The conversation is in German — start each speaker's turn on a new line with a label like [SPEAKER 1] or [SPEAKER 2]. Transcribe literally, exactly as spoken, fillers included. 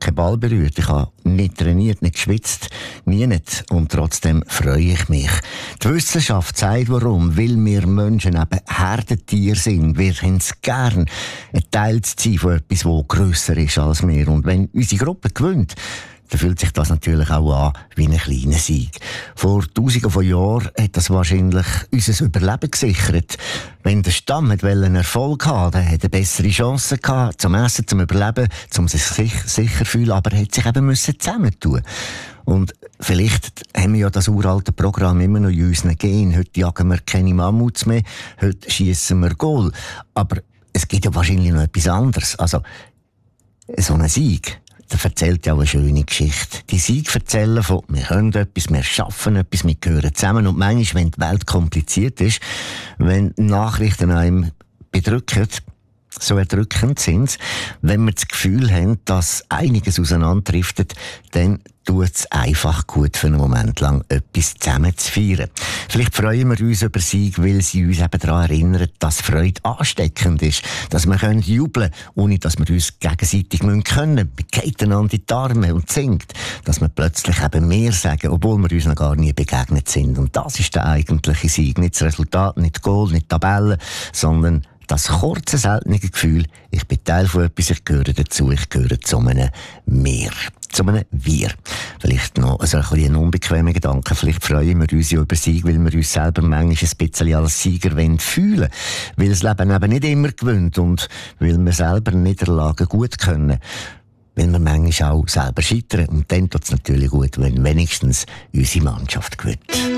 [SPEAKER 1] keinen Ball berührt, ich habe nicht trainiert, nicht geschwitzt, nie nicht. Und trotzdem freue ich mich. Die Wissenschaft sagt warum, weil wir Menschen eben Herdentiere sind. Wir haben es gern, ein Teil zu sein von etwas, das grösser ist als wir. Und wenn unsere Gruppe gewinnt, dann fühlt sich das natürlich auch an wie ein kleiner Sieg. Vor tausenden von Jahren hat das wahrscheinlich unser Überleben gesichert. Wenn der Stamm einen Erfolg hatte, dann hat er bessere Chancen gehabt, zum Essen, zum Überleben, zum sich sicher fühlen, aber er hat sich eben müssen zusammentun. Und vielleicht haben wir ja das uralte Programm immer noch in unseren Genen. Heute jagen wir keine Mammuts mehr, heute schiessen wir Goal. Aber es gibt ja wahrscheinlich noch etwas anderes. Also, so ein Sieg, der erzählt ja auch eine schöne Geschichte. Die Sieg erzählen von, wir können etwas, wir schaffen etwas, wir gehören zusammen. Und manchmal, wenn die Welt kompliziert ist, wenn Nachrichten einem bedrücken, so erdrückend sind, wenn wir das Gefühl haben, dass einiges auseinanderdriftet, dann tut es einfach gut, für einen Moment lang etwas zusammen zu feiern. Vielleicht freuen wir uns über Sieg, weil sie uns eben daran erinnern, dass Freude ansteckend ist, dass wir können jubeln können, ohne dass wir uns gegenseitig können müssen. Wir gehen einander in die Arme und singt, dass wir plötzlich eben mehr sagen, obwohl wir uns noch gar nie begegnet sind. Und das ist der eigentliche Sieg. Nicht das Resultat, nicht die Goal, nicht die Tabelle, sondern das kurze, seltene Gefühl, ich bin Teil von etwas, ich gehöre dazu, ich gehöre zu einem Mehr, zu einem Wir. Vielleicht noch also ein bisschen ein unbequemer Gedanke, vielleicht freuen wir uns ja über Sieg, weil wir uns selber manchmal ein bisschen als Sieger fühlen wollen, weil das Leben eben nicht immer gewinnt und weil wir selber Niederlagen gut können. Weil wir manchmal auch selber scheitern. Und dann tut es natürlich gut, wenn wenigstens unsere Mannschaft gewinnt.